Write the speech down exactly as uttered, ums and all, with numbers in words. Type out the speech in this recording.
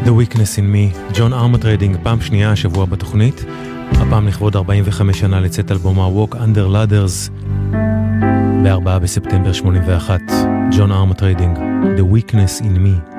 The Weakness in Me, ג'ון ארמטריידינג, פעם שנייה השבוע בתוכנית, הפעם לכבוד ארבעים וחמש שנה לצאת אלבומה Walk Under Ladders, ב-ארבעה בספטמבר שמונים ואחת, ג'ון ארמטריידינג, The Weakness in Me.